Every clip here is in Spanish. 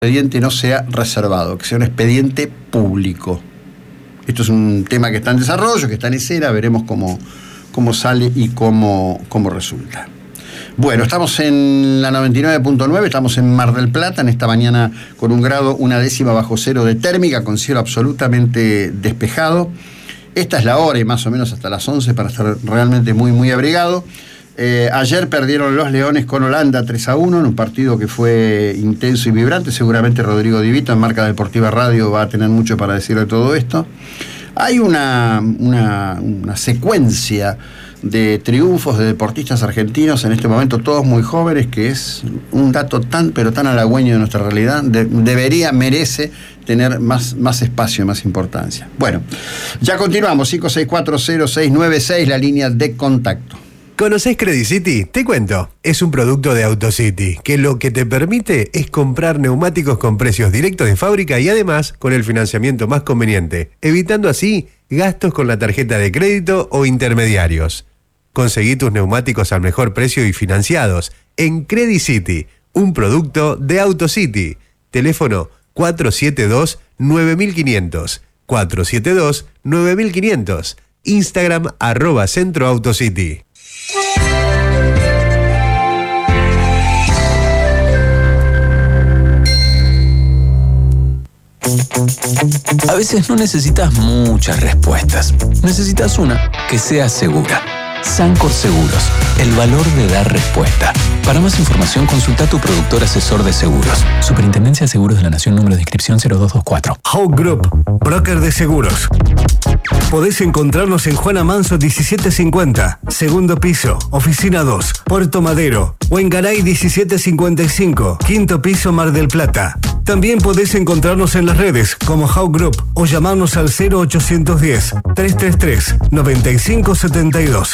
expediente no sea reservado, que sea un expediente público. Esto es un tema que está en desarrollo, que está en escena, veremos cómo sale y cómo resulta. Bueno, estamos en la 99.9, estamos en Mar del Plata, en esta mañana con 1 grado, 1/10 bajo cero de térmica, con cielo absolutamente despejado. Esta es la hora y más o menos hasta las 11 para estar realmente muy, muy abrigado. Ayer perdieron los Leones con Holanda 3-1 en un partido que fue intenso y vibrante. Seguramente Rodrigo Divito en Marca Deportiva Radio va a tener mucho para decir de todo esto. Hay una secuencia de triunfos de deportistas argentinos en este momento, todos muy jóvenes, que es un dato tan halagüeño de nuestra realidad. Merece tener más espacio, más importancia. Bueno, ya continuamos, 5640696, la línea de contacto. ¿Conocés Credit City? Te cuento. Es un producto de AutoCity, que lo que te permite es comprar neumáticos con precios directos de fábrica y además con el financiamiento más conveniente, evitando así gastos con la tarjeta de crédito o intermediarios. Conseguí tus neumáticos al mejor precio y financiados en Credit City, un producto de AutoCity. Teléfono 472-9500. 472-9500. Instagram @centroautocity. A veces no necesitas muchas respuestas. Necesitas una que sea segura. Sancor Seguros, el valor de dar respuesta. Para más información, consulta a tu productor asesor de seguros. Superintendencia de Seguros de la Nación, número de inscripción 0224. Hawk Group, broker de seguros. Podés encontrarnos en Juana Manso 1750, segundo piso, oficina 2, Puerto Madero, o en Garay 1755, quinto piso, Mar del Plata. También podés encontrarnos en las redes como Hawk Group o llamarnos al 0810-333-9572.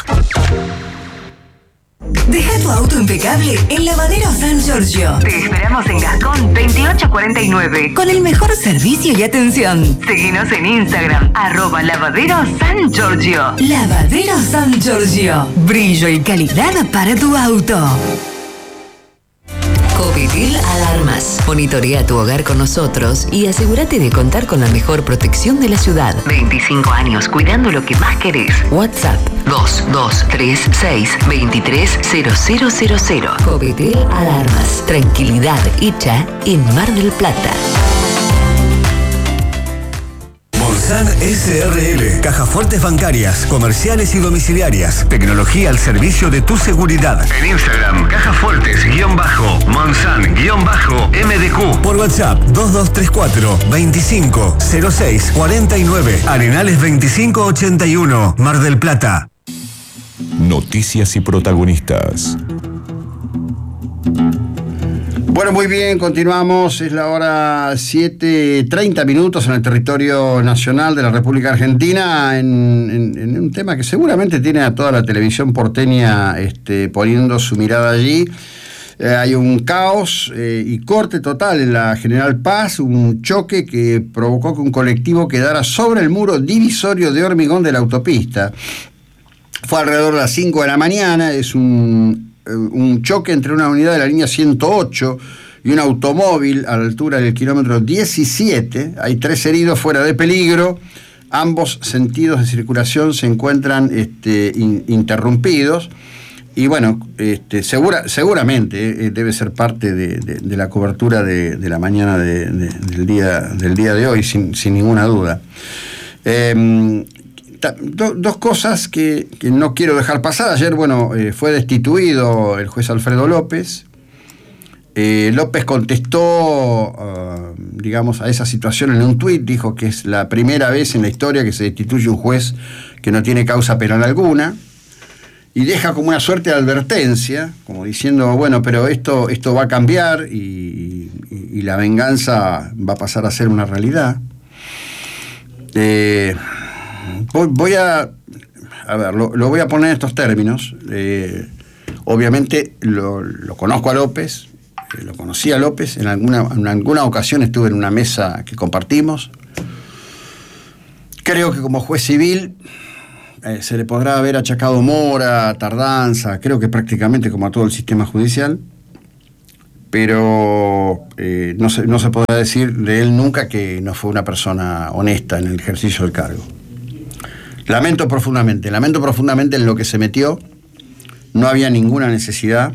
Deja tu auto impecable en Lavadero San Giorgio. Te esperamos en Gascón 2849 con el mejor servicio y atención. Seguinos en Instagram @Lavadero San Giorgio. Lavadero San Giorgio. Brillo y calidad para tu auto. Covitil Alarmas. Monitorea tu hogar con nosotros y asegúrate de contar con la mejor protección de la ciudad. 25 años cuidando lo que más querés. WhatsApp 2236-230000. Covitil Alarmas. Tranquilidad hecha en Mar del Plata. Monsan SRL, cajas fuertes bancarias, comerciales y domiciliarias. Tecnología al servicio de tu seguridad. En Instagram, cajafuertes_Monsan_MDQ. Por WhatsApp 2234-250649. Arenales 2581, Mar del Plata. Noticias y protagonistas. Bueno, muy bien, continuamos. Es la hora 7:30 en el territorio nacional de la República Argentina, en un tema que seguramente tiene a toda la televisión porteña poniendo su mirada allí. Hay un caos y corte total en la General Paz, un choque que provocó que un colectivo quedara sobre el muro divisorio de hormigón de la autopista. Fue alrededor de las 5 de la mañana, es un choque entre una unidad de la línea 108 y un automóvil a la altura del kilómetro 17. Hay 3 heridos fuera de peligro. Ambos sentidos de circulación se encuentran interrumpidos. Y bueno, seguramente debe ser parte de la cobertura de la mañana del día de hoy, sin ninguna duda. Dos cosas que no quiero dejar pasar. Ayer, fue destituido el juez Alfredo López. López contestó, a esa situación en un tuit. Dijo que es la primera vez en la historia que se destituye un juez que no tiene causa penal alguna. Y deja como una suerte de advertencia, como diciendo, pero esto va a cambiar y la venganza va a pasar a ser una realidad. Voy a ver, lo voy a poner en estos términos. Obviamente lo conozco a López, lo conocí a López, en alguna ocasión estuve en una mesa que compartimos. Creo que como juez civil se le podrá haber achacado mora, tardanza, creo que prácticamente como a todo el sistema judicial, pero no se podrá decir de él nunca que no fue una persona honesta en el ejercicio del cargo. Lamento profundamente en lo que se metió. No había ninguna necesidad,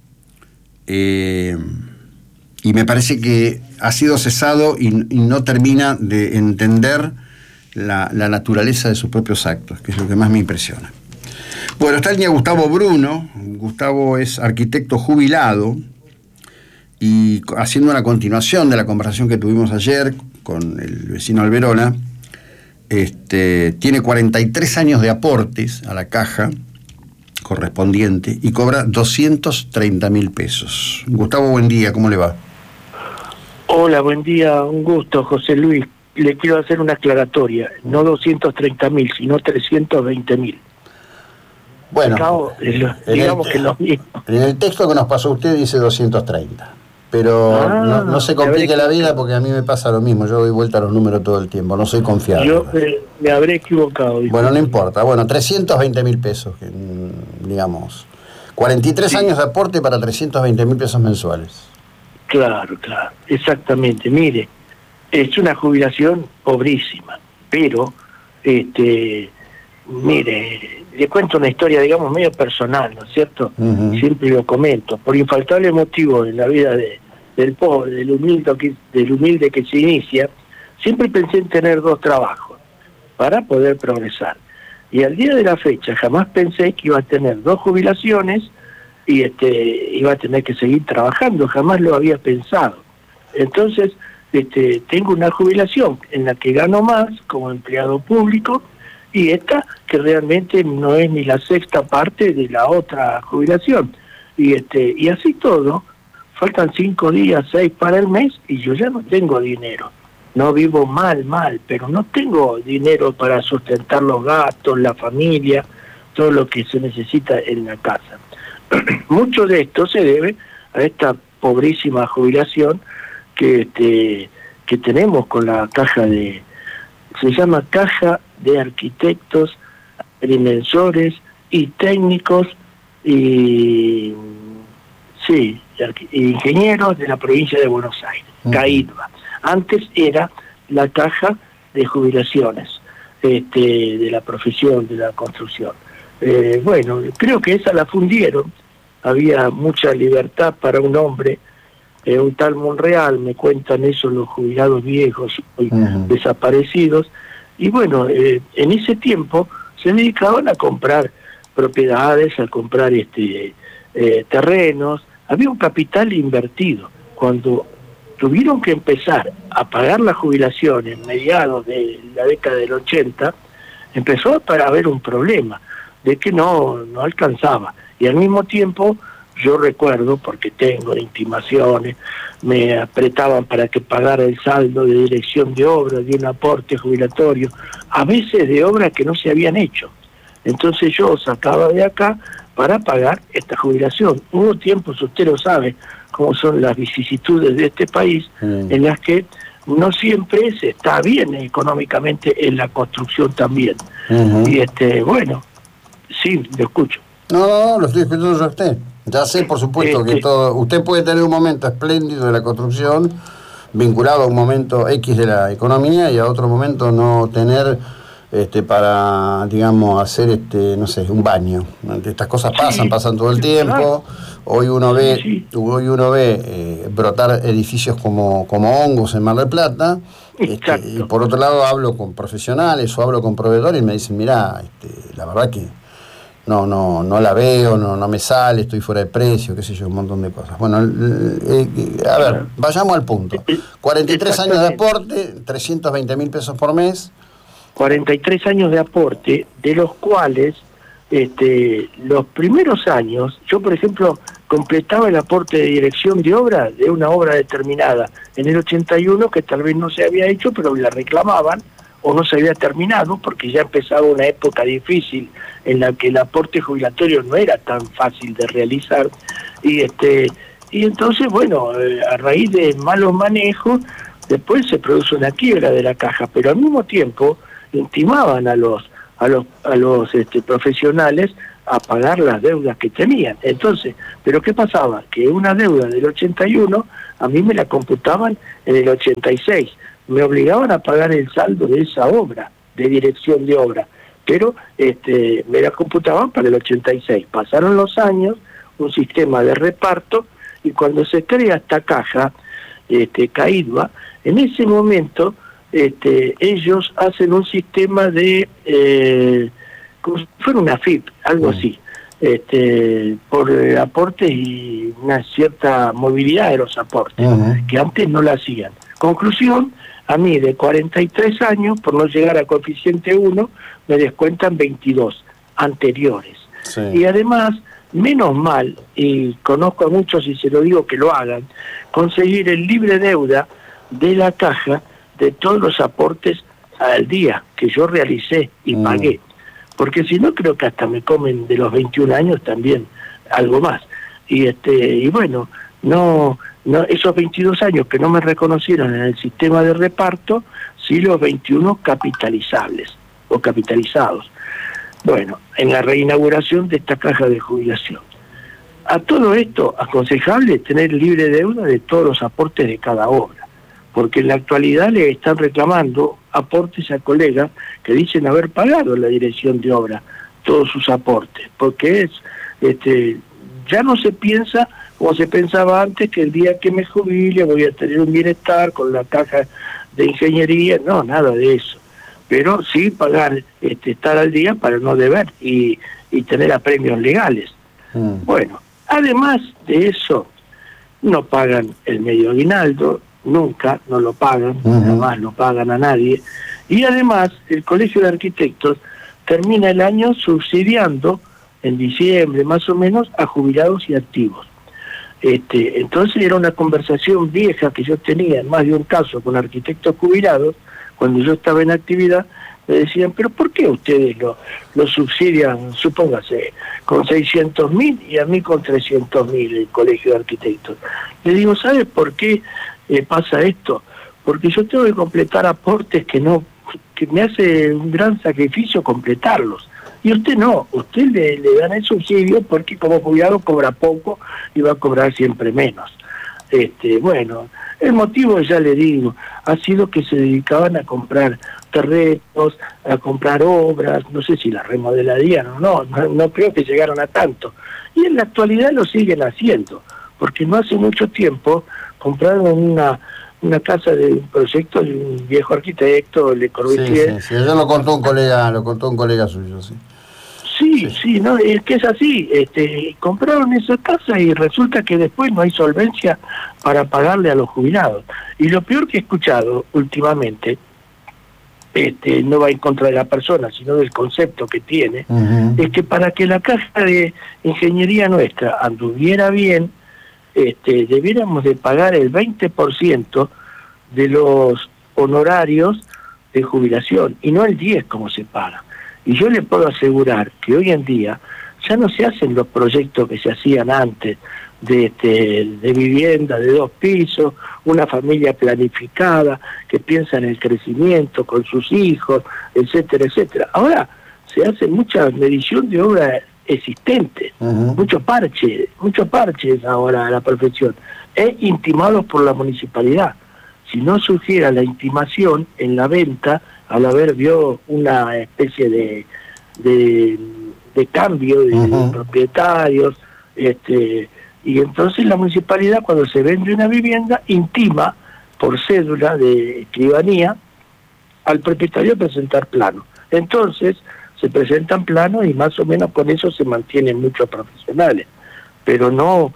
y me parece que ha sido cesado y no termina de entender la naturaleza de sus propios actos, que es lo que más me impresiona. Bueno, está el día Gustavo Bruno. Gustavo es arquitecto jubilado, y haciendo una continuación de la conversación que tuvimos ayer con el vecino Alberola, tiene 43 años de aportes a la caja correspondiente y cobra 230.000 pesos. Gustavo, buen día, ¿cómo le va? Hola, buen día, un gusto, José Luis. Le quiero hacer una aclaratoria, no 230.000, sino 320.000. Bueno, digamos que lo mismo. En el texto que nos pasó usted dice 230, pero no se complique la vida, porque a mí me pasa lo mismo, yo doy vuelta a los números todo el tiempo, no soy confiable. Yo me habré equivocado. Bueno, no importa, 320.000 pesos, digamos, 43 años de aporte para 320.000 pesos mensuales. Claro, exactamente. Mire, es una jubilación pobrísima, pero, mire, le cuento una historia, digamos, medio personal, ¿no es cierto? Uh-huh. Siempre lo comento. Por infaltable motivo en la vida del pobre, del humilde que se inicia, siempre pensé en tener 2 trabajos para poder progresar. Y al día de la fecha jamás pensé que iba a tener 2 jubilaciones y iba a tener que seguir trabajando, jamás lo había pensado. Entonces, tengo una jubilación en la que gano más como empleado público, y esta que realmente no es ni la sexta parte de la otra jubilación. Y así todo, faltan 5 días, 6 para el mes, y yo ya no tengo dinero. No vivo mal, pero no tengo dinero para sustentar los gastos, la familia, todo lo que se necesita en la casa. Mucho de esto se debe a esta pobrísima jubilación que tenemos con la caja se llama Caja de Arquitectos, Agrimensores y Técnicos y Ingenieros de la provincia de Buenos Aires, CAIDBA. Antes era la Caja de Jubilaciones de la profesión de la construcción. Bueno, creo que esa la fundieron, había mucha libertad para un hombre, un tal Monreal, me cuentan eso los jubilados viejos, hoy desaparecidos, y bueno, en ese tiempo se dedicaban a comprar propiedades, a comprar terrenos, había un capital invertido. Cuando tuvieron que empezar a pagar la jubilación en mediados de la década del 80, empezó a haber un problema de que no alcanzaba, y al mismo tiempo yo recuerdo, porque tengo intimaciones, me apretaban para que pagara el saldo de dirección de obra, de un aporte jubilatorio, a veces de obras que no se habían hecho. Entonces yo sacaba de acá para pagar esta jubilación. Hubo tiempos, usted lo sabe, cómo son las vicisitudes de este país, en las que no siempre se está bien económicamente en la construcción también. Y bueno, sí, lo escucho. No, lo estoy escuchando yo a usted. Ya sé, por supuesto, que usted puede tener un momento espléndido de la construcción, vinculado a un momento X de la economía, y a otro momento no tener para, digamos, hacer no sé, un baño. Estas cosas pasan todo el tiempo. Claro. Hoy uno ve brotar edificios como hongos en Mar del Plata. Y por otro lado hablo con profesionales o hablo con proveedores y me dicen, mirá, la verdad que no la veo, no me sale, estoy fuera de precio, qué sé yo, un montón de cosas. Bueno, a ver, vayamos al punto. 43 años de aporte, 320.000 pesos por mes. 43 años de aporte, de los cuales los primeros años, yo por ejemplo completaba el aporte de dirección de obra de una obra determinada en el 81 que tal vez no se había hecho, pero la reclamaban, o no se había terminado porque ya empezaba una época difícil en la que el aporte jubilatorio no era tan fácil de realizar, y entonces bueno, a raíz de malos manejos después se produce una quiebra de la caja, pero al mismo tiempo intimaban a los profesionales a pagar las deudas que tenían. Entonces, ¿pero qué pasaba? Que una deuda del 81 a mí me la computaban en el 86. Me obligaban a pagar el saldo de esa obra, de dirección de obra, pero me la computaban para el 86. Pasaron los años, un sistema de reparto, y cuando se crea esta caja, CAIDVA, en ese momento ellos hacen un sistema de, como si fuera una FIP, algo así, por aportes y una cierta movilidad de los aportes, que antes no la hacían. Conclusión, a mí de 43 años, por no llegar a coeficiente 1, me descuentan 22 anteriores. Sí. Y además, menos mal, y conozco a muchos y se lo digo que lo hagan, conseguir el libre deuda de la caja de todos los aportes al día que yo realicé y pagué. Porque si no, creo que hasta me comen de los 21 años también algo más. Y bueno, no esos 22 años que no me reconocieron en el sistema de reparto, sí los 21 capitalizables o capitalizados. Bueno, en la reinauguración de esta caja de jubilación. A todo esto, aconsejable tener libre deuda de todos los aportes de cada obra, porque en la actualidad le están reclamando aportes a colegas que dicen haber pagado la dirección de obra todos sus aportes, porque ya no se piensa como se pensaba antes, que el día que me jubile voy a tener un bienestar con la caja de ingeniería. No, nada de eso. Pero sí pagar, estar al día para no deber y tener apremios legales. Bueno, además de eso, no pagan el medio aguinaldo, nunca, no lo pagan, jamás lo pagan a nadie. Y además, el Colegio de Arquitectos termina el año subsidiando, en diciembre más o menos, a jubilados y activos. Entonces era una conversación vieja que yo tenía en más de un caso con arquitectos jubilados, cuando yo estaba en actividad, me decían, pero ¿por qué ustedes lo subsidian, supóngase, con 600.000 y a mí con 300.000 el Colegio de Arquitectos? Le digo, ¿sabes por qué pasa esto? Porque yo tengo que completar aportes que me hace un gran sacrificio completarlos. Y usted no, usted le dan el subsidio porque como jubilado cobra poco y va a cobrar siempre menos. Bueno, el motivo, ya le digo, ha sido que se dedicaban a comprar terrenos, a comprar obras, no sé si la remodelarían o no creo que llegaron a tanto. Y en la actualidad lo siguen haciendo, porque no hace mucho tiempo compraron una casa de un proyecto de un viejo arquitecto, Le Corbusier. Sí, eso lo contó un colega suyo, sí. Sí, no, es que es así, compraron esa casa y resulta que después no hay solvencia para pagarle a los jubilados. Y lo peor que he escuchado últimamente, no va en contra de la persona, sino del concepto que tiene, es que para que la caja de ingeniería nuestra anduviera bien, debiéramos de pagar el 20% de los honorarios de jubilación, y no el 10% como se paga. Y yo le puedo asegurar que hoy en día ya no se hacen los proyectos que se hacían antes de vivienda de 2 pisos, una familia planificada que piensa en el crecimiento con sus hijos, etcétera, etcétera. Ahora se hace mucha medición de obra existente, mucho parches ahora a la perfección, intimados por la municipalidad. Si no surgiera la intimación en la venta, al haber vio una especie de cambio de propietarios, y entonces la municipalidad, cuando se vende una vivienda, intima por cédula de escribanía al propietario a presentar plano. Entonces se presentan planos y más o menos con eso se mantienen muchos profesionales, pero no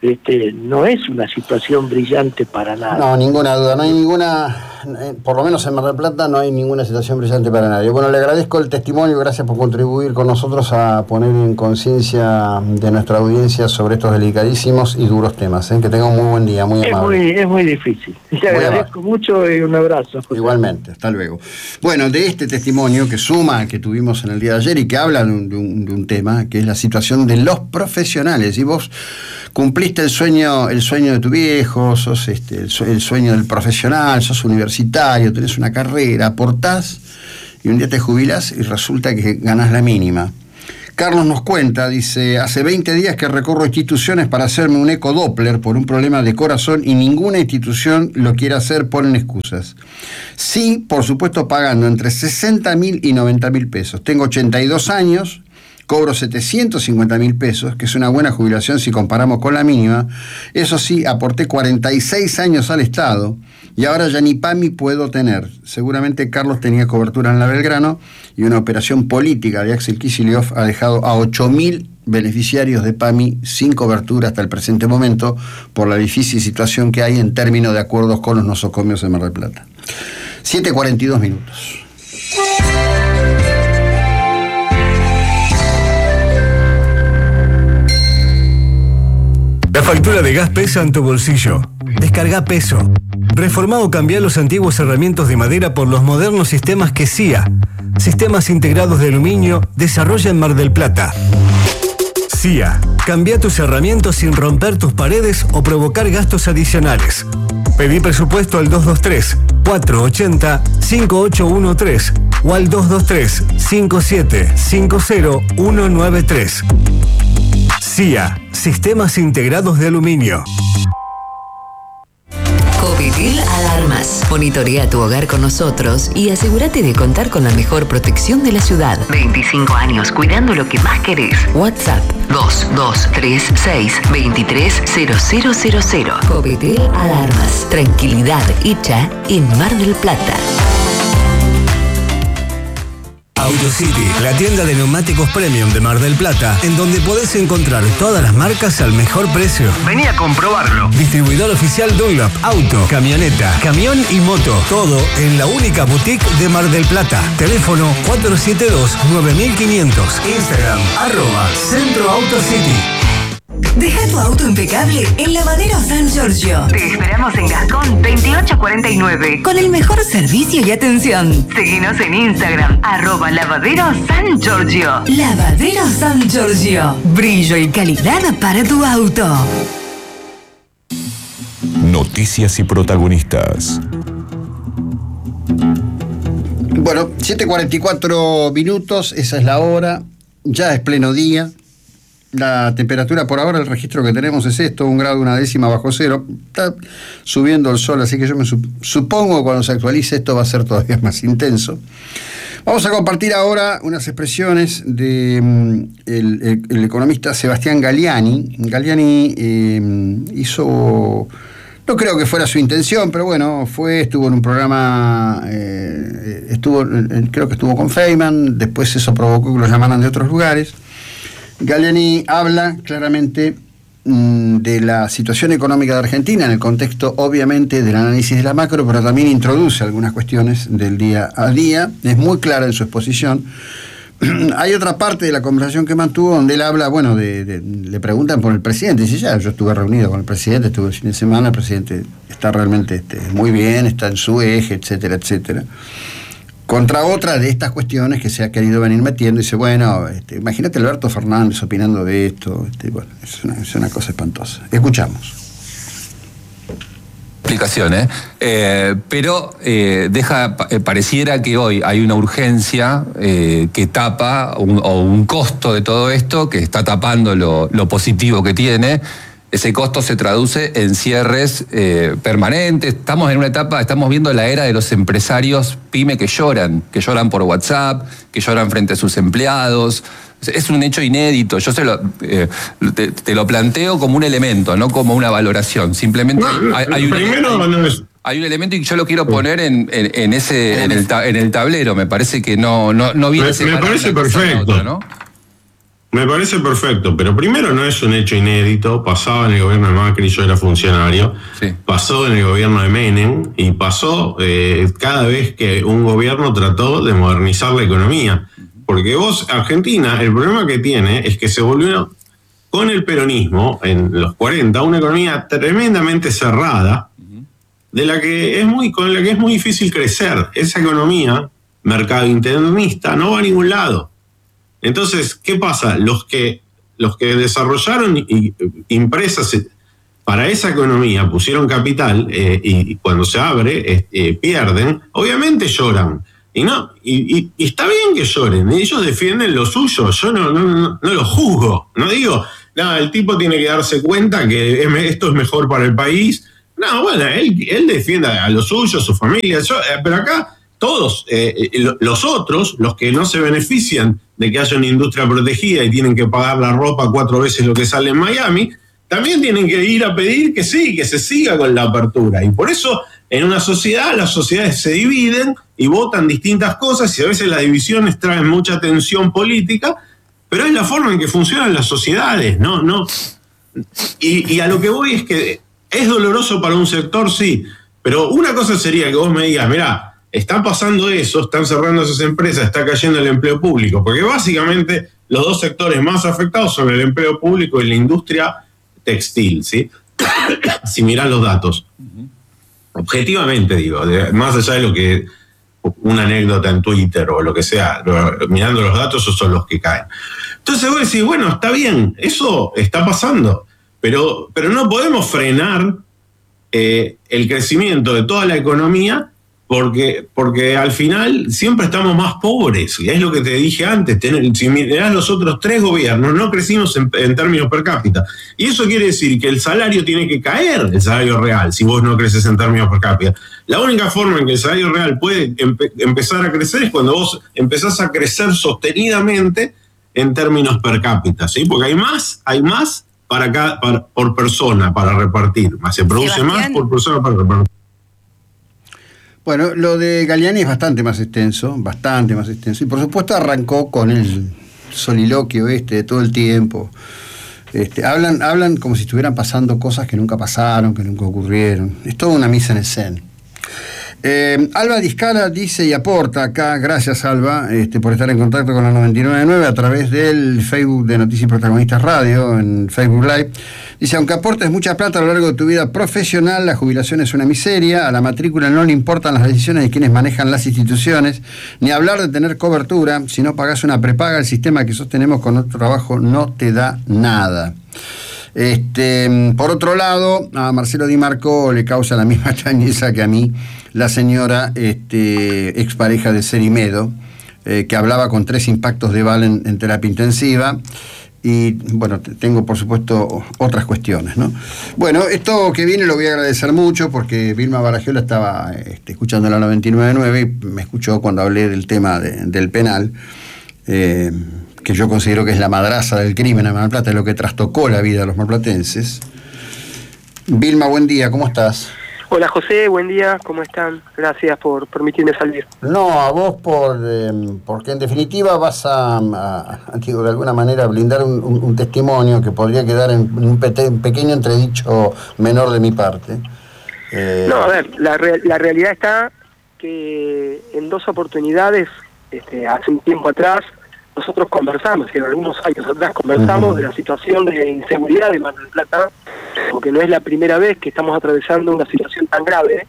es una situación brillante para nada. No, ninguna duda, no hay ninguna, por lo menos en Mar del Plata no hay ninguna situación brillante para nadie. Bueno, le agradezco el testimonio, gracias por contribuir con nosotros a poner en conciencia de nuestra audiencia sobre estos delicadísimos y duros temas. Que tenga un muy buen día, muy amable. Es muy difícil. Le agradezco mucho y un abrazo. Igualmente, hasta luego. Bueno, de este testimonio que suma al que tuvimos en el día de ayer y que habla de un tema, que es la situación de los profesionales. Y vos cumpliste el sueño de tu viejo, sos el sueño del profesional, sos universitario, tenés una carrera, aportás y un día te jubilás y resulta que ganás la mínima. Carlos nos cuenta, dice, hace 20 días que recorro instituciones para hacerme un ecodoppler por un problema de corazón y ninguna institución lo quiere hacer, ponen excusas. Sí, por supuesto, pagando entre 60.000 y 90.000 pesos. Tengo 82 años, cobro 750.000 pesos, que es una buena jubilación si comparamos con la mínima. Eso sí, aporté 46 años al Estado y ahora ya ni PAMI puedo tener. Seguramente Carlos tenía cobertura en la Belgrano y una operación política de Axel Kicillof ha dejado a 8.000 beneficiarios de PAMI sin cobertura hasta el presente momento por la difícil situación que hay en términos de acuerdos con los nosocomios de Mar del Plata. 7:42 minutos. La factura de gas pesa en tu bolsillo. Descarga Peso. Reformá o cambiá los antiguos herramientas de madera por los modernos sistemas que CIA, Sistemas Integrados de Aluminio, desarrolla en Mar del Plata. CIA, cambia tus herramientas sin romper tus paredes o provocar gastos adicionales. Pedí presupuesto al 223-480-5813 o al 223-5750-193. CIA, Sistemas Integrados de Aluminio. Covidil Alarmas. Monitorea tu hogar con nosotros y asegúrate de contar con la mejor protección de la ciudad. 25 años cuidando lo que más querés. WhatsApp 2236-230000. Covidil Alarmas. Tranquilidad hecha en Mar del Plata. AutoCity, la tienda de neumáticos premium de Mar del Plata, en donde podés encontrar todas las marcas al mejor precio. Vení a comprobarlo. Distribuidor oficial Dunlop, auto, camioneta, camión y moto. Todo en la única boutique de Mar del Plata. Teléfono 472-9500. Instagram, @Centro AutoCity. Deja tu auto impecable en Lavadero San Giorgio. Te esperamos en Gascón 2849 con el mejor servicio y atención. Seguinos en Instagram @Lavadero San Giorgio. Lavadero San Giorgio. Brillo y calidad para tu auto. Noticias y protagonistas. Bueno, 7:44 minutos, esa es la hora, ya es pleno día. La temperatura por ahora, el registro que tenemos es esto, 1 grado 1 décima bajo cero. Está subiendo el sol, así que yo me supongo que cuando se actualice esto va a ser todavía más intenso. Vamos a compartir ahora unas expresiones de el economista Sebastián Galliani. Galliani hizo, no creo que fuera su intención, pero bueno, estuvo en un programa, creo que estuvo con Feynman, después eso provocó que lo llamaran de otros lugares. Galliani habla claramente de la situación económica de Argentina en el contexto, obviamente, del análisis de la macro, pero también introduce algunas cuestiones del día a día. Es muy clara en su exposición. Hay otra parte de la conversación que mantuvo donde él habla, bueno, le preguntan por el presidente. Dice, yo estuve reunido con el presidente, estuve el fin de semana, el presidente está realmente muy bien, está en su eje, etcétera, etcétera. Contra otra de estas cuestiones que se ha querido venir metiendo, dice, bueno, imagínate Alberto Fernández opinando de esto, bueno, es una cosa espantosa. Escuchamos. Explicaciones, pero pareciera que hoy hay una urgencia que tapa un costo de todo esto, que está tapando lo positivo que tiene. Ese costo se traduce en cierres permanentes. Estamos en una etapa, estamos viendo la era de los empresarios pyme que lloran por WhatsApp, que lloran frente a sus empleados. Es un hecho inédito. Yo te lo planteo como un elemento, no como una valoración. Simplemente hay un elemento y yo lo quiero poner en el tablero. Me parece que no viene me parece perfecto. Otra, ¿no? Me parece perfecto, pero primero no es un hecho inédito, pasaba en el gobierno de Macri, yo era funcionario, sí. Pasó en el gobierno de Menem y pasó cada vez que un gobierno trató de modernizar la economía. Porque Argentina, el problema que tiene es que se volvió con el peronismo en los 40 una economía tremendamente cerrada, con la que es muy difícil crecer. Esa economía, mercado internista, no va a ningún lado. Entonces, ¿qué pasa? Los que desarrollaron empresas para esa economía, pusieron capital y cuando se abre pierden, obviamente lloran. Y está bien que lloren, ellos defienden lo suyo, yo no lo juzgo, no digo, no, el tipo tiene que darse cuenta que esto es mejor para el país. No, bueno, él defiende a lo suyo, a su familia, pero acá todos, los otros, los que no se benefician de que haya una industria protegida y tienen que pagar la ropa 4 veces lo que sale en Miami, también tienen que ir a pedir que se siga con la apertura. Y por eso en una sociedad, las sociedades se dividen y votan distintas cosas, y a veces las divisiones traen mucha tensión política, pero es la forma en que funcionan las sociedades, ¿no? Y a lo que voy es que es doloroso para un sector, sí, pero una cosa sería que vos me digas, mirá, está pasando eso, están cerrando esas empresas, está cayendo el empleo público, porque básicamente los dos sectores más afectados son el empleo público y la industria textil, ¿sí? Si mirás los datos. Objetivamente digo, más allá de lo que una anécdota en Twitter o lo que sea, mirando los datos, esos son los que caen. Entonces vos decís, bueno, está bien, eso está pasando, pero no podemos frenar el crecimiento de toda la economía porque al final siempre estamos más pobres, y es lo que te dije antes, si mirás los otros 3 gobiernos, no crecimos en términos per cápita, y eso quiere decir que el salario tiene que caer, el salario real, si vos no creces en términos per cápita. La única forma en que el salario real puede empezar a crecer es cuando vos empezás a crecer sostenidamente en términos per cápita, ¿sí? Porque hay más por persona para repartir, se produce más por persona para repartir. Bueno, lo de Galliani es bastante más extenso, y por supuesto arrancó con el soliloquio de todo el tiempo. Hablan como si estuvieran pasando cosas que nunca pasaron, que nunca ocurrieron. Es toda una misa en escena. Alba Discala dice y aporta acá, gracias Alba, por estar en contacto con la 99.9 a través del Facebook de Noticias y Protagonistas Radio, en Facebook Live. Dice, aunque aportes mucha plata a lo largo de tu vida profesional, la jubilación es una miseria, a la matrícula no le importan las decisiones de quienes manejan las instituciones, ni hablar de tener cobertura, si no pagás una prepaga, el sistema que sostenemos con nuestro trabajo no te da nada. Por otro lado, a Marcelo Di Marco le causa la misma extrañeza que a mí la señora expareja de Cerimedo, que hablaba con 3 impactos de bala en terapia intensiva. Y bueno, tengo por supuesto otras cuestiones, ¿no? Bueno, esto que viene lo voy a agradecer mucho porque Vilma Baragiola estaba escuchando la 99.9 y me escuchó cuando hablé del tema del penal, que yo considero que es la madraza del crimen en Mar del Plata, es lo que trastocó la vida de los marplatenses. Vilma, buen día, ¿cómo estás? Hola José, buen día, ¿cómo están? Gracias por permitirme salir. No, a vos porque en definitiva vas a digo, de alguna manera brindar un testimonio que podría quedar en un pequeño entredicho menor de mi parte. No, a ver, la realidad está que en 2 oportunidades, hace un tiempo atrás, nosotros conversamos, en algunos años atrás conversamos de la situación de inseguridad de Mar del Plata, porque no es la primera vez que estamos atravesando una situación tan grave.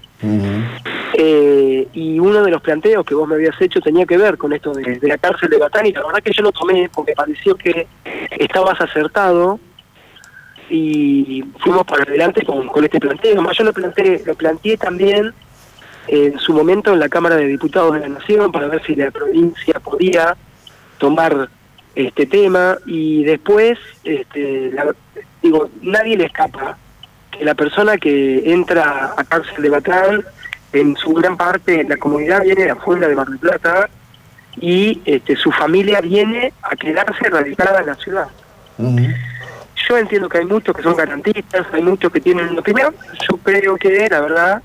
Y uno de los planteos que vos me habías hecho tenía que ver con esto de la cárcel de Batán, y la verdad que yo lo tomé porque pareció que estabas acertado y fuimos para adelante con este planteo. Además yo lo planteé también en su momento en la Cámara de Diputados de la Nación para ver si la provincia podía tomar este tema, y después nadie le escapa que la persona que entra a cárcel de Batán, en su gran parte la comunidad viene de afuera de Mar del Plata y su familia viene a quedarse radicada en la ciudad. Yo entiendo que hay muchos que son garantistas, hay muchos que tienen una opinión. Yo creo que la verdad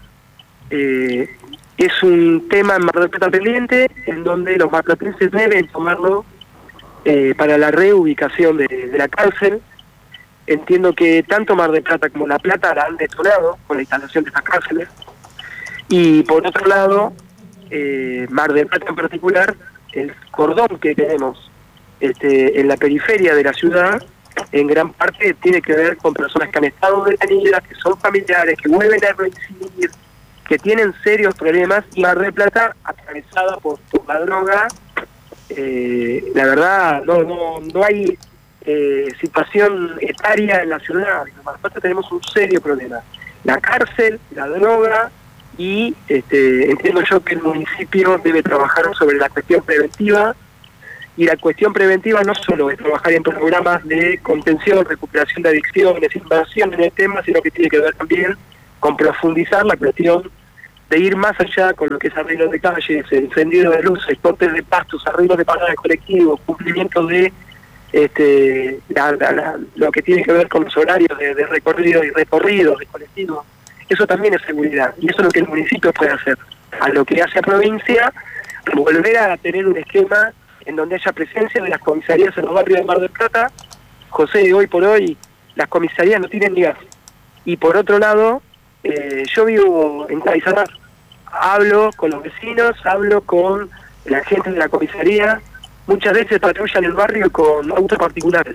es un tema en Mar del Plata pendiente, en donde los marplatenses deben tomarlo para la reubicación de la cárcel. Entiendo que tanto Mar del Plata como La Plata la han detonado con la instalación de estas cárceles. Y por otro lado, Mar del Plata en particular, el cordón que tenemos en la periferia de la ciudad, en gran parte tiene que ver con personas que han estado detenidas, que son familiares, que vuelven a reincidir, que tienen serios problemas, y Mar del Plata atravesada por la droga. La verdad no hay situación etaria en la ciudad. En Mar del Plata tenemos un serio problema: la cárcel, la droga y entiendo yo que el municipio debe trabajar sobre la cuestión preventiva, y la cuestión preventiva no solo es trabajar en programas de contención, recuperación de adicciones, inversión en el tema, sino que tiene que ver también con profundizar la cuestión de ir más allá con lo que es arreglos de calles, encendido de luces, cortes de pastos, arreglos de paradas de colectivos, cumplimiento de lo que tiene que ver con los horarios de recorrido y recorridos de colectivos. Eso también es seguridad, y eso es lo que el municipio puede hacer. A lo que hace a provincia, volver a tener un esquema en donde haya presencia de las comisarías en los barrios de Mar del Plata. José, hoy por hoy las comisarías no tienen ni gas. Y por otro lado, yo vivo en Caizanar, hablo con los vecinos, hablo con la gente de la comisaría, muchas veces patrullan el barrio con autos particulares.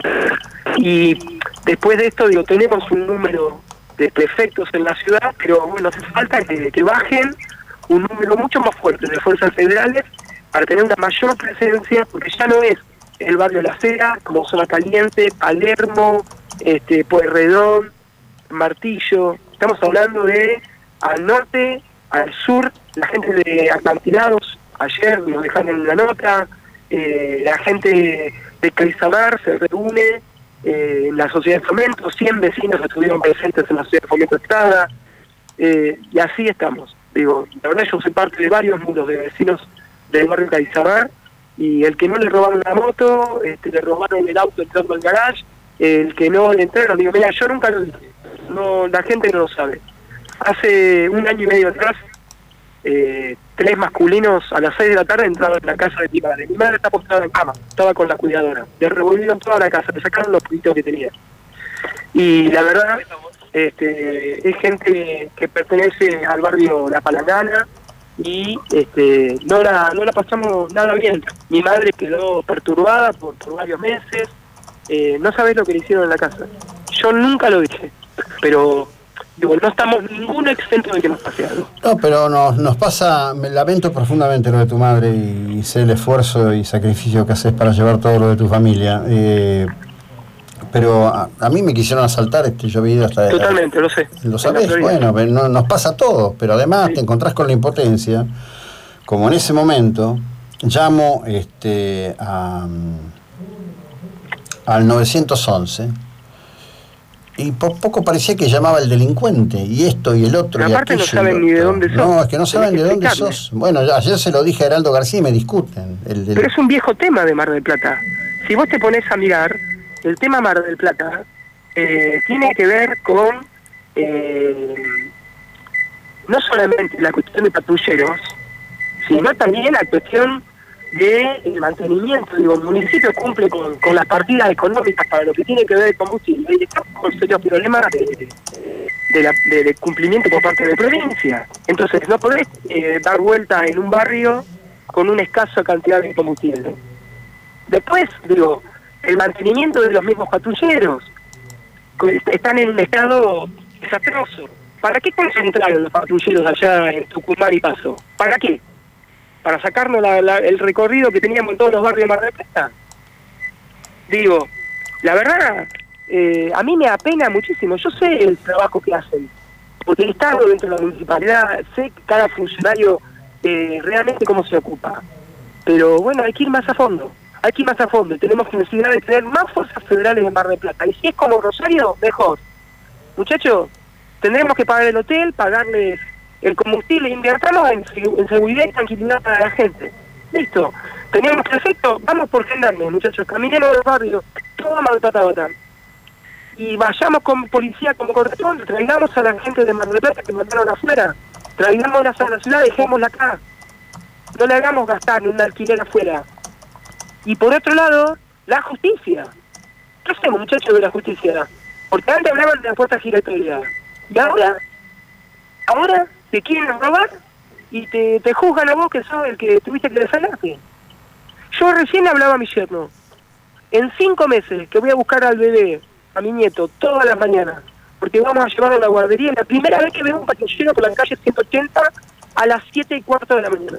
Y después de esto, digo, tenemos un número de prefectos en la ciudad, pero bueno, hace falta que bajen un número mucho más fuerte de fuerzas federales para tener una mayor presencia, porque ya no es el barrio La Cera, como Zona Caliente, Palermo, Pueyrredón, Martillo. Estamos hablando de al norte, al sur, la gente de acantilados, ayer nos dejaron en la nota, la gente de Caizanar se reúne en la Sociedad de Fomento, 100 vecinos estuvieron presentes en la Sociedad de Fomento Estrada, y así estamos. Digo, la verdad yo soy parte de varios mundos de vecinos del barrio Caizanar, y el que no le robaron la moto, le robaron el auto entrando al garage, el que no le entraron, digo, mira, yo nunca lo dije, no, la gente no lo sabe. Hace un año y medio atrás, 3 masculinos a las 6 de la tarde entraron en la casa de mi madre. Mi madre está postrada en cama, estaba con la cuidadora, le revolvieron toda la casa, le sacaron los poquitos que tenía. Y la verdad, es gente que pertenece al barrio La Palangana, y no la pasamos nada bien. Mi madre quedó perturbada por varios meses. No sabés lo que le hicieron en la casa. Yo nunca lo dije, pero digo, no estamos ninguno exento de que nos pase algo. No, pero nos pasa, me lamento profundamente lo de tu madre y sé el esfuerzo y sacrificio que haces para llevar todo lo de tu familia. Pero a mí me quisieron asaltar, yo vi hasta... Totalmente, lo sé. Lo sabés, bueno, nos pasa a todos, pero además te encontrás con la impotencia, como en ese momento, llamo al 911, y por poco parecía que llamaba el delincuente, y esto y el otro, pero y aparte aquello, no saben ni de dónde sos. No, es que no saben de dónde sos. Bueno, ayer se lo dije a Heraldo García y me discuten. Pero es un viejo tema de Mar del Plata. Si vos te pones a mirar, el tema Mar del Plata tiene que ver con no solamente la cuestión de patrulleros, sino también la cuestión de mantenimiento. Digo, el municipio cumple con las partidas económicas para lo que tiene que ver el combustible, y estamos con serios problemas de cumplimiento por parte de provincia. Entonces no podés dar vuelta en un barrio con una escasa cantidad de combustible. Después, digo, el mantenimiento de los mismos patrulleros están en un estado desastroso. ¿Para qué concentraron los patrulleros allá en Tucumán y Paso? ¿Para qué? ¿Para sacarnos el recorrido que teníamos en todos los barrios de Mar del Plata? Digo, la verdad, a mí me apena muchísimo. Yo sé el trabajo que hacen, porque he estado dentro de la municipalidad, sé cada funcionario realmente cómo se ocupa. Pero bueno, hay que ir más a fondo. Hay que ir más a fondo. Tenemos necesidad de tener más fuerzas federales en Mar del Plata. Y si es como Rosario, mejor. Muchachos, tendremos que pagar el hotel, pagarles el combustible, invertirnos en seguridad y tranquilidad para la gente. Listo. Teníamos prefecto, vamos por gendarmes, muchachos. Caminemos los barrios, todo Mar del Plata Batán. Y vayamos con policía como corresponde. Traigamos a la gente de Mar del Plata que mandaron afuera. Traigámoslas a la ciudad, dejémosla acá. No le hagamos gastar un alquiler afuera. Y por otro lado, la justicia. ¿Qué hacemos, muchachos, de la justicia? Porque antes hablaban de la puerta giratoria. Y ahora te quieren robar y te juzgan a vos que sos el que tuviste que defenderte. Yo recién hablaba a mi yerno. En 5 meses que voy a buscar al bebé, a mi nieto, todas las mañanas, porque vamos a llevarlo a la guardería, la primera vez que veo un patrullero por la calle 180 a las 7:15 de la mañana.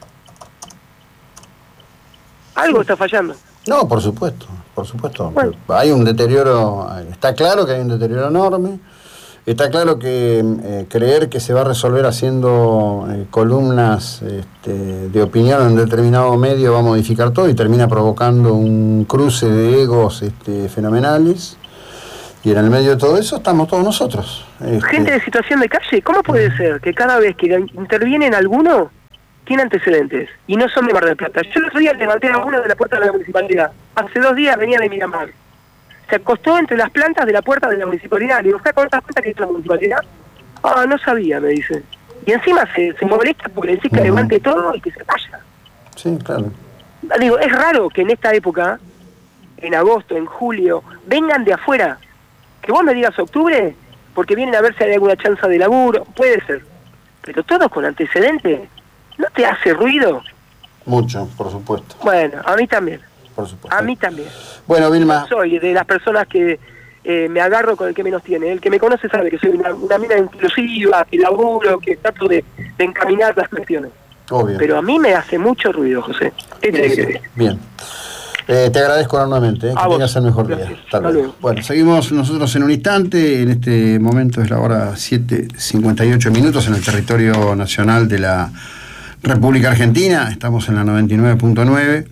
Algo está fallando. No, por supuesto. Bueno. Hay un deterioro, está claro que hay un deterioro enorme. Está claro que creer que se va a resolver haciendo columnas de opinión en determinado medio va a modificar todo y termina provocando un cruce de egos fenomenales. Y en el medio de todo eso estamos todos nosotros. Gente de situación de calle, ¿cómo puede ser que cada vez que intervienen alguno tiene antecedentes y no son de Mar del Plata? Yo el otro día levanté a uno de la puerta de la municipalidad. Hace 2 días venía de Miramar. Se acostó entre las plantas de la puerta de la municipalidad. Le digo, ¿con estas plantas que es la municipalidad? Ah, no sabía, me dice. Y encima se molesta porque le decís que levante todo y que se vaya. Sí, claro. Digo, es raro que en esta época, en agosto, en julio, vengan de afuera. Que vos me digas octubre, porque vienen a ver si hay alguna chance de laburo, puede ser. Pero todos con antecedentes, ¿no te hace ruido? Mucho, por supuesto. Bueno, a mí también. Por supuesto. A mí también. Bueno, Vilma. Yo soy de las personas que me agarro con el que menos tiene. El que me conoce sabe que soy una mina inclusiva, que laburo, que trato de encaminar las cuestiones. Obvio. Pero a mí me hace mucho ruido, José. Bien. Te agradezco enormemente, que tengas el mejor día. Hasta luego. Bueno, seguimos nosotros en un instante. En este momento es la hora 7:58 minutos en el territorio nacional de la República Argentina. Estamos en la 99.9.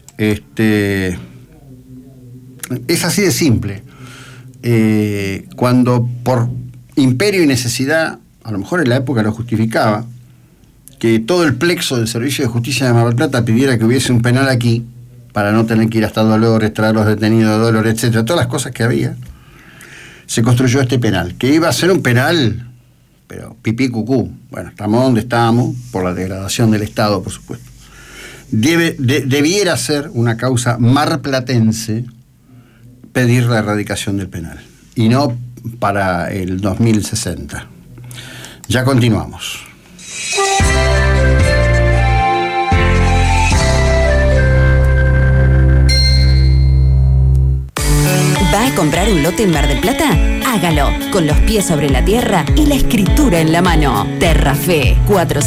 Es así de simple. Cuando por imperio y necesidad, a lo mejor en la época lo justificaba, que todo el plexo del Servicio de Justicia de Mar del Plata pidiera que hubiese un penal aquí, para no tener que ir hasta Dolores, traer los detenidos de Dolores, etcétera, todas las cosas que había, se construyó este penal, que iba a ser un penal, pero pipí cucú. Bueno, estamos donde estábamos, por la degradación del Estado, por supuesto. Debiera ser una causa marplatense pedir la erradicación del penal, y no para el 2060. Ya continuamos. ¿Va a comprar un lote en Mar del Plata? Hágalo con los pies sobre la tierra y la escritura en la mano. Terrafe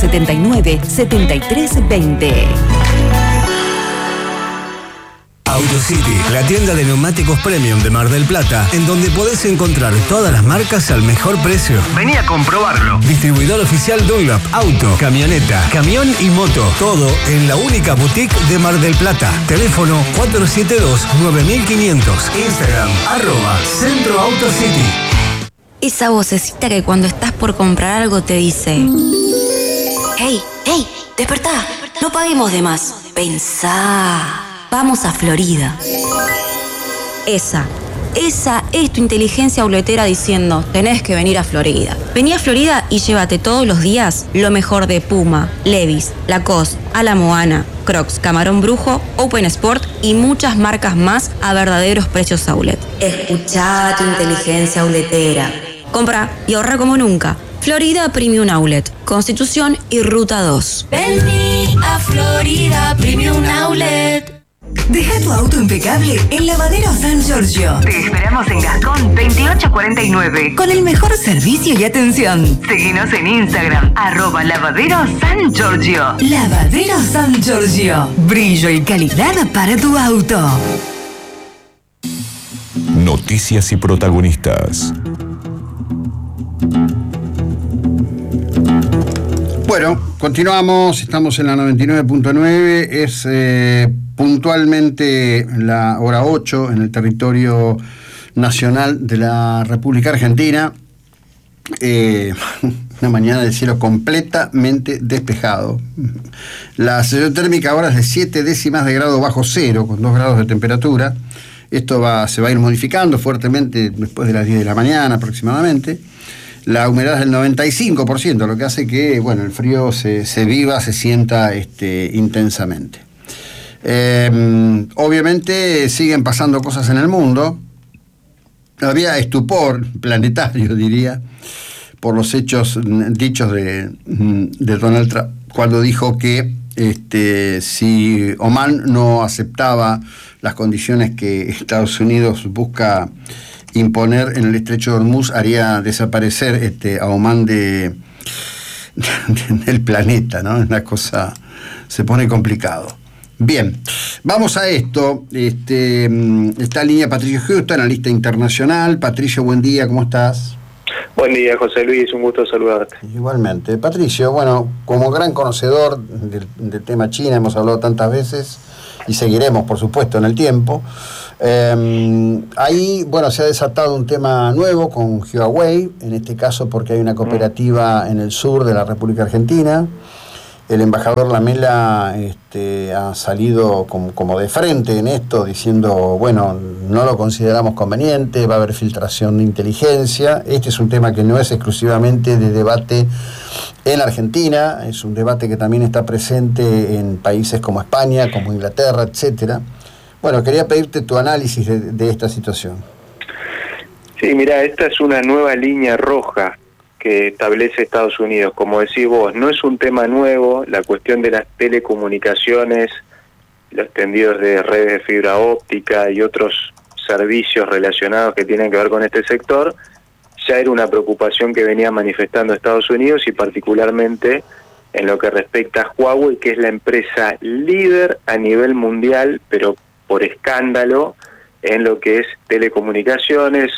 479-7320. AutoCity, la tienda de neumáticos premium de Mar del Plata, en donde podés encontrar todas las marcas al mejor precio. Vení a comprobarlo. Distribuidor oficial Dunlop, auto, camioneta, camión y moto. Todo en la única boutique de Mar del Plata. Teléfono 472-9500. Instagram, @Centro AutoCity. Esa vocecita que cuando estás por comprar algo te dice: ¡Hey, hey! ¡Despertá! No paguemos de más. Pensá. Vamos a Florida. Esa es tu inteligencia auletera diciendo: tenés que venir a Florida. Vení a Florida y llévate todos los días lo mejor de Puma, Levi's, Lacoste, A la Moana, Crocs, Camarón Brujo, Open Sport y muchas marcas más a verdaderos precios outlet. Escuchá tu inteligencia auletera. Compra y ahorra como nunca. Florida Premium Outlet, Constitución y Ruta 2. Vení a Florida Premium Outlet. Deja tu auto impecable en Lavadero San Giorgio. Te esperamos en Gascón 2849 con el mejor servicio y atención. Seguinos en Instagram @Lavadero San Giorgio. Lavadero San Giorgio. Brillo y calidad para tu auto. Noticias y protagonistas. Bueno, continuamos, estamos en la 99.9, es puntualmente la hora 8 en el territorio nacional de la República Argentina. Una mañana de cielo completamente despejado. La sensación térmica ahora es de 7 décimas de grado bajo cero, con 2 grados de temperatura. Esto se va a ir modificando fuertemente después de las 10 de la mañana aproximadamente. La humedad es del 95%, lo que hace que el frío se viva, se sienta intensamente. Obviamente siguen pasando cosas en el mundo. Había estupor planetario, diría, por los hechos dichos de Donald Trump, cuando dijo que si Omán no aceptaba las condiciones que Estados Unidos busca imponer en el estrecho de Hormuz, haría desaparecer a Omán del planeta, ¿no? Una cosa, se pone complicado. Bien, vamos a esto. Está en línea Patricio Houston, analista internacional. Patricio, buen día, ¿cómo estás? Buen día, José Luis, un gusto saludarte. Igualmente. Patricio, bueno, como gran conocedor del tema China, hemos hablado tantas veces y seguiremos, por supuesto, en el tiempo. Ahí, bueno, se ha desatado un tema nuevo con Huawei, en este caso porque hay una cooperativa en el sur de la República Argentina. El embajador Lamela ha salido como de frente en esto, diciendo, bueno, no lo consideramos conveniente, va a haber filtración de inteligencia. Este es un tema que no es exclusivamente de debate en Argentina, es un debate que también está presente en países como España, como Inglaterra, etcétera. Bueno, quería pedirte tu análisis de esta situación. Sí, mira, esta es una nueva línea roja que establece Estados Unidos. Como decís vos, no es un tema nuevo, la cuestión de las telecomunicaciones, los tendidos de redes de fibra óptica y otros servicios relacionados que tienen que ver con este sector, ya era una preocupación que venía manifestando Estados Unidos y particularmente en lo que respecta a Huawei, que es la empresa líder a nivel mundial, pero por escándalo, en lo que es telecomunicaciones,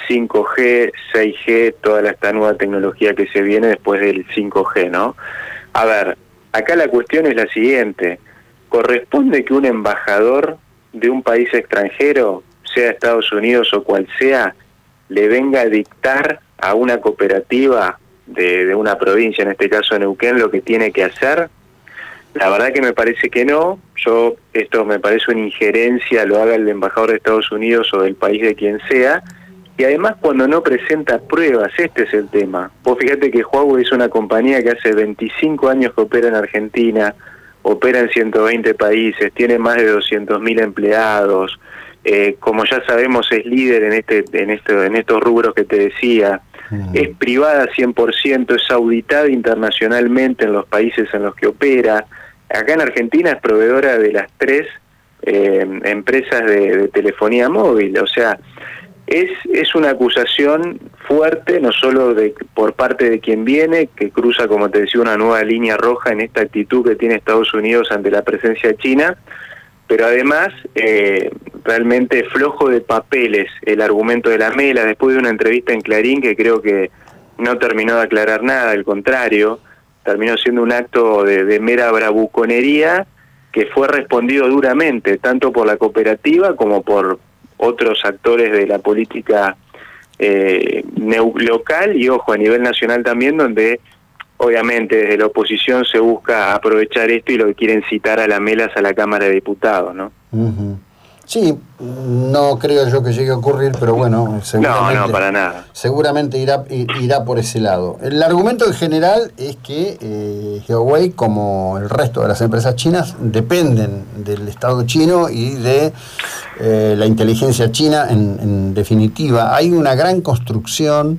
5G, 6G, toda esta nueva tecnología que se viene después del 5G, ¿no? A ver, acá la cuestión es la siguiente: ¿corresponde que un embajador de un país extranjero, sea Estados Unidos o cual sea, le venga a dictar a una cooperativa de una provincia, en este caso Neuquén, lo que tiene que hacer? La verdad que me parece que no. Esto me parece una injerencia, lo haga el embajador de Estados Unidos o del país de quien sea, y además cuando no presenta pruebas, este es el tema. Vos fíjate que Huawei es una compañía que hace 25 años que opera en Argentina, opera en 120 países, tiene más de 200.000 empleados, como ya sabemos es líder en estos rubros que te decía, es privada 100%, es auditada internacionalmente en los países en los que opera. Acá en Argentina es proveedora de las 3 empresas de telefonía móvil, o sea, es una acusación fuerte, no solo por parte de quien viene, que cruza, como te decía, una nueva línea roja en esta actitud que tiene Estados Unidos ante la presencia china, pero además realmente flojo de papeles el argumento de Lamela, después de una entrevista en Clarín que creo que no terminó de aclarar nada, al contrario, terminó siendo un acto de mera bravuconería que fue respondido duramente, tanto por la cooperativa como por otros actores de la política local y, ojo, a nivel nacional también, donde obviamente desde la oposición se busca aprovechar esto y lo que quieren citar a Lamelas a la Cámara de Diputados, ¿no? Uh-huh. Sí, no creo yo que llegue a ocurrir, pero bueno, seguramente, no, para nada. Seguramente irá por ese lado. El argumento en general es que Huawei, como el resto de las empresas chinas, dependen del Estado chino y de la inteligencia china en definitiva. Hay una gran construcción.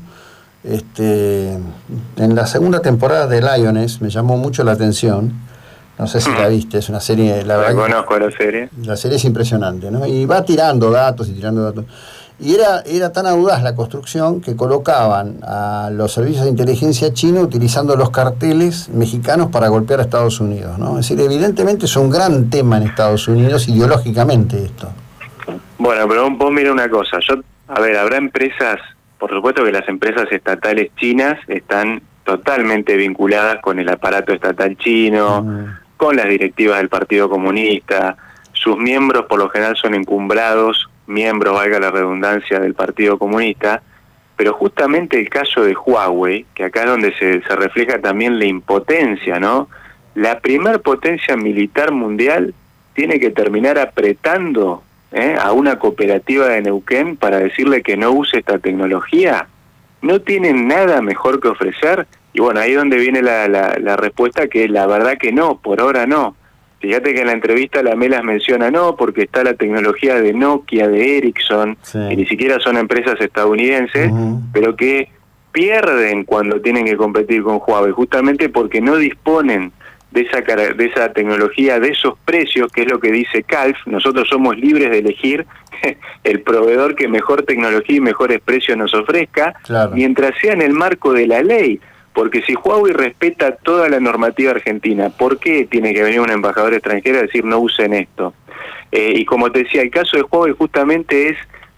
En la segunda temporada de Lioness me llamó mucho la atención. No sé si la viste, es una serie... La conozco la serie. La serie es impresionante, ¿no? Y va tirando datos y tirando datos. Y era tan audaz la construcción que colocaban a los servicios de inteligencia chinos utilizando los carteles mexicanos para golpear a Estados Unidos, ¿no? Es decir, evidentemente es un gran tema en Estados Unidos ideológicamente esto. Bueno, pero vos mira una cosa. Habrá empresas, por supuesto que las empresas estatales chinas están totalmente vinculadas con el aparato estatal chino, con las directivas del Partido Comunista. Sus miembros por lo general son encumbrados, miembros, valga la redundancia, del Partido Comunista, pero justamente el caso de Huawei, que acá es donde se refleja también la impotencia, ¿no? La primer potencia militar mundial tiene que terminar apretando a una cooperativa de Neuquén para decirle que no use esta tecnología. No tienen nada mejor que ofrecer. Y bueno, ahí es donde viene la respuesta, que la verdad que no, por ahora no. Fíjate que en la entrevista Lamelas menciona no, porque está la tecnología de Nokia, de Ericsson, que ni siquiera son empresas estadounidenses, pero que pierden cuando tienen que competir con Huawei, justamente porque no disponen de esa tecnología, de esos precios, que es lo que dice Calf. Nosotros somos libres de elegir el proveedor que mejor tecnología y mejores precios nos ofrezca, mientras sea en el marco de la ley. Porque si Huawei respeta toda la normativa argentina, ¿por qué tiene que venir un embajador extranjero a decir no usen esto? Y como te decía, el caso de Huawei justamente es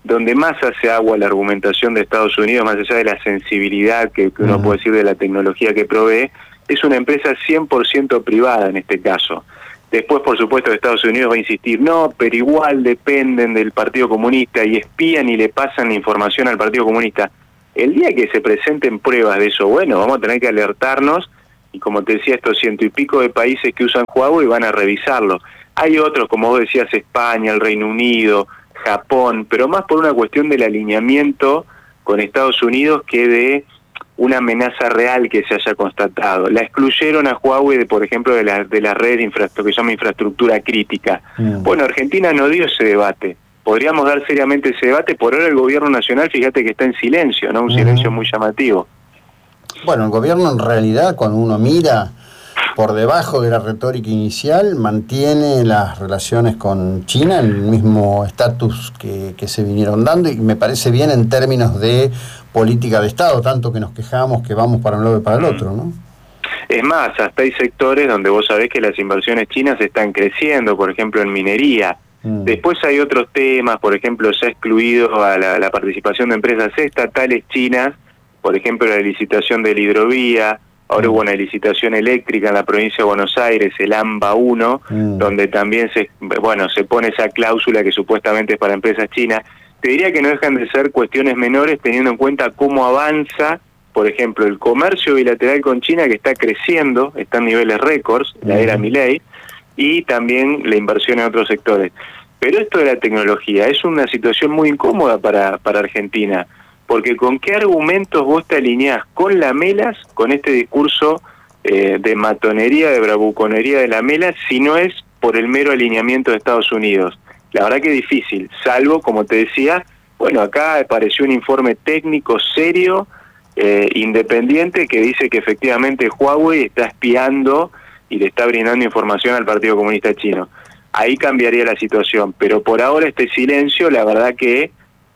donde más hace agua la argumentación de Estados Unidos, más allá de la sensibilidad que uno puede decir de la tecnología que provee, es una empresa 100% privada en este caso. Después, por supuesto, Estados Unidos va a insistir, no, pero igual dependen del Partido Comunista y espían y le pasan la información al Partido Comunista. El día que se presenten pruebas de eso, bueno, vamos a tener que alertarnos, y como te decía, estos 100 y pico de países que usan Huawei van a revisarlo. Hay otros, como vos decías, España, el Reino Unido, Japón, pero más por una cuestión del alineamiento con Estados Unidos que de una amenaza real que se haya constatado. La excluyeron a Huawei, por ejemplo, de la red que se llama infraestructura crítica. Bueno, Argentina no dio ese debate. Podríamos dar seriamente ese debate. Por ahora el gobierno nacional, fíjate que está en silencio, ¿no? Un silencio muy llamativo. Bueno, el gobierno en realidad, cuando uno mira por debajo de la retórica inicial, mantiene las relaciones con China en el mismo estatus que se vinieron dando, y me parece bien en términos de política de Estado, tanto que nos quejamos que vamos para un lado y para el otro, ¿no? Es más, hasta hay sectores donde vos sabés que las inversiones chinas están creciendo, por ejemplo en minería. Después hay otros temas, por ejemplo se ha excluido a la participación de empresas estatales chinas, por ejemplo la licitación de la hidrovía. Ahora hubo una licitación eléctrica en la provincia de Buenos Aires, el AMBA 1, donde también se pone esa cláusula que supuestamente es para empresas chinas. Te diría que no dejan de ser cuestiones menores teniendo en cuenta cómo avanza, por ejemplo, el comercio bilateral con China, que está creciendo, está en niveles récords, la era Milei, y también la inversión en otros sectores. Pero esto de la tecnología es una situación muy incómoda para Argentina, porque ¿con qué argumentos vos te alineás con la Melas, con este discurso de matonería, de bravuconería de la Melas, si no es por el mero alineamiento de Estados Unidos? La verdad que es difícil, salvo, como te decía, bueno, acá apareció un informe técnico serio, independiente, que dice que efectivamente Huawei está espiando y le está brindando información al Partido Comunista Chino. Ahí cambiaría la situación, pero por ahora este silencio, la verdad que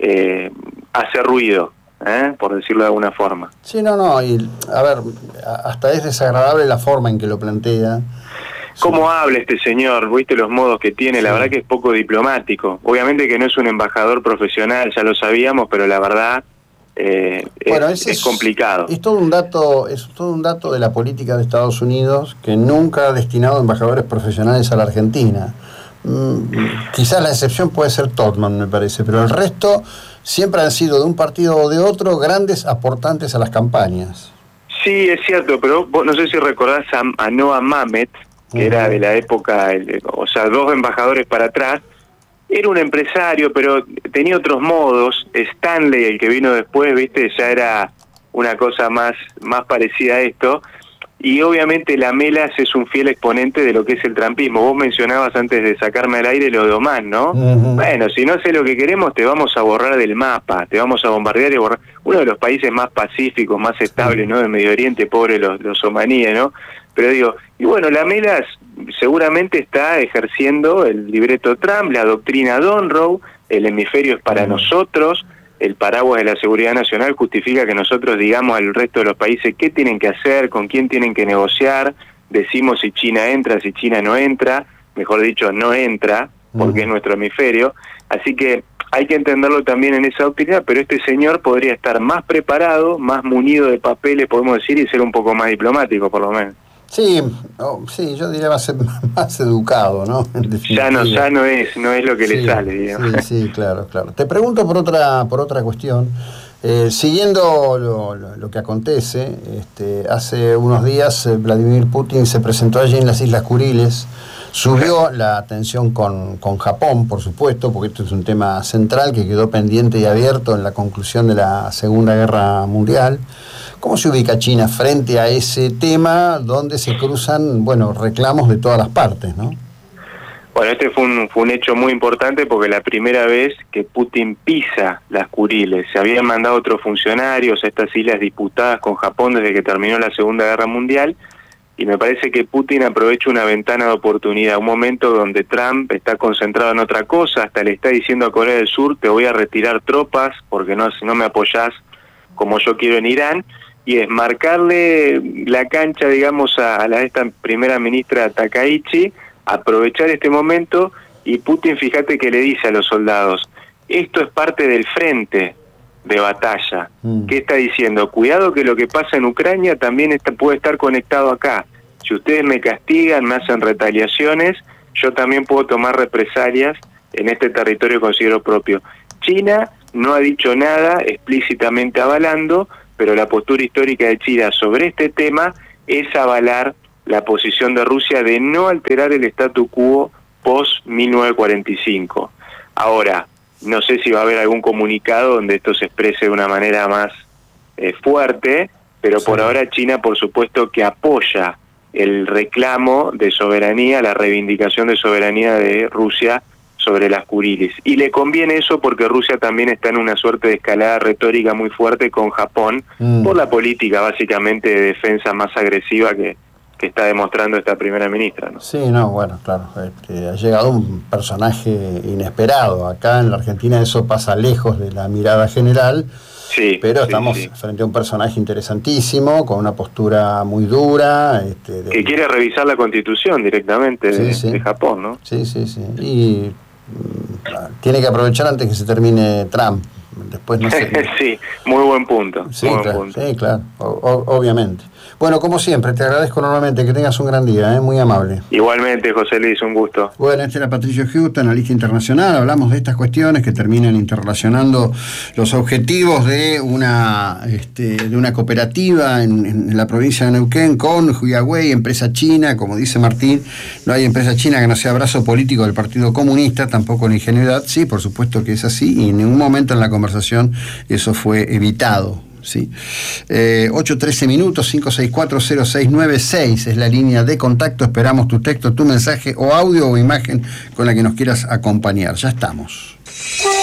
hace ruido, por decirlo de alguna forma. Sí, no, y a ver, hasta es desagradable la forma en que lo plantea. ¿Cómo habla este señor? ¿Viste los modos que tiene? La verdad que es poco diplomático. Obviamente que no es un embajador profesional, ya lo sabíamos, pero la verdad es complicado. Es todo un dato de la política de Estados Unidos, que nunca ha destinado embajadores profesionales a la Argentina. Quizás la excepción puede ser Todman, me parece, pero el resto siempre han sido de un partido o de otro grandes aportantes a las campañas. Sí, es cierto, pero vos no sé si recordás a Noah Mamet, que era de la época, o sea, 2 embajadores para atrás. Era un empresario, pero tenía otros modos. Stanley, el que vino después, viste, ya era una cosa más parecida a esto. Y obviamente la Melas es un fiel exponente de lo que es el trumpismo. Vos mencionabas antes de sacarme al aire lo de Oman, ¿no? Bueno, si no sé lo que queremos, te vamos a borrar del mapa, te vamos a bombardear y borrar. Uno de los países más pacíficos, más estables, ¿no? Del Medio Oriente, pobre los omaníes, ¿no? Pero digo, y bueno, la Melas seguramente está ejerciendo el libreto Trump, la doctrina Donroe, el hemisferio es para nosotros, el paraguas de la seguridad nacional justifica que nosotros digamos al resto de los países qué tienen que hacer, con quién tienen que negociar, decimos si China entra, si China no entra, mejor dicho, no entra, porque es nuestro hemisferio, así que hay que entenderlo también en esa doctrina, pero este señor podría estar más preparado, más munido de papeles, podemos decir, y ser un poco más diplomático, por lo menos. Sí, yo diría más educado, ¿no? Ya no es lo que le sale, digamos. Sí, claro. Te pregunto por otra cuestión. Siguiendo lo que acontece, hace unos días Vladimir Putin se presentó allí en las Islas Kuriles, subió la tensión con Japón, por supuesto, porque esto es un tema central que quedó pendiente y abierto en la conclusión de la Segunda Guerra Mundial. ¿Cómo se ubica China frente a ese tema donde se cruzan, reclamos de todas las partes, ¿no? Bueno, este fue un hecho muy importante porque la primera vez que Putin pisa las Kuriles. Se habían mandado otros funcionarios a estas islas disputadas con Japón desde que terminó la Segunda Guerra Mundial, y me parece que Putin aprovecha una ventana de oportunidad, un momento donde Trump está concentrado en otra cosa, hasta le está diciendo a Corea del Sur, te voy a retirar tropas porque no me apoyás como yo quiero en Irán, y es marcarle la cancha, digamos, a esta primera ministra Takaichi, aprovechar este momento, y Putin, fíjate que le dice a los soldados, esto es parte del frente de batalla. ¿Qué está diciendo? Cuidado que lo que pasa en Ucrania también puede estar conectado acá. Si ustedes me castigan, me hacen retaliaciones, yo también puedo tomar represalias en este territorio de considero propio. China no ha dicho nada explícitamente avalando, pero la postura histórica de China sobre este tema es avalar la posición de Rusia de no alterar el statu quo post-1945. Ahora, no sé si va a haber algún comunicado donde esto se exprese de una manera más fuerte, pero por ahora China, por supuesto, que apoya el reclamo de soberanía, la reivindicación de soberanía de Rusia sobre las Kuriles. Y le conviene eso porque Rusia también está en una suerte de escalada retórica muy fuerte con Japón, por la política básicamente de defensa más agresiva que está demostrando esta primera ministra, ¿no? Sí, no, bueno, claro, ha llegado un personaje inesperado. Acá en la Argentina eso pasa lejos de la mirada general, sí, pero estamos frente a un personaje interesantísimo, con una postura muy dura. Que quiere revisar la Constitución directamente de Japón, ¿no? Sí. Y tiene que aprovechar antes que se termine Trump. Después no sé. Sí, muy buen punto. Sí, claro, obviamente. Bueno, como siempre, te agradezco enormemente, que tengas un gran día, muy amable. Igualmente, José Luis, un gusto. Bueno, este era Patricio Houston, analista internacional. Hablamos de estas cuestiones que terminan interrelacionando los objetivos de una cooperativa en la provincia de Neuquén con Huawei, empresa china. Como dice Martín, no hay empresa china que no sea brazo político del Partido Comunista, tampoco la ingenuidad. Sí, por supuesto que es así, y en ningún momento en la conversación eso fue evitado. Sí. 8:13 minutos, 5640696 es la línea de contacto. Esperamos tu texto, tu mensaje o audio o imagen con la que nos quieras acompañar. Ya estamos.